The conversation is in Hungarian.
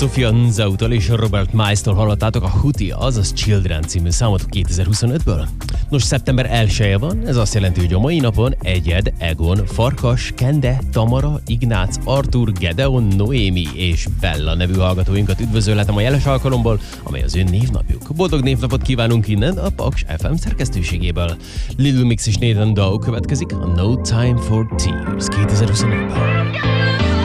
Sofia Nzautól és Robert Miles-tól hallottátok a Hootie, azaz Children című számot 2025-ből. Nos, szeptember 1-e van, ez azt jelenti, hogy a mai napon Egyed, Egon, Farkas, Kende, Tamara, Ignác, Artur, Gedeon, Noémi és Bella nevű hallgatóinkat üdvözölhetem a jeles alkalomból, amely az ő névnapjuk. Boldog névnapot kívánunk innen a Paks FM szerkesztőségéből. Little Mix és Nathan Dow következik a No Time for Tears 2025-ből.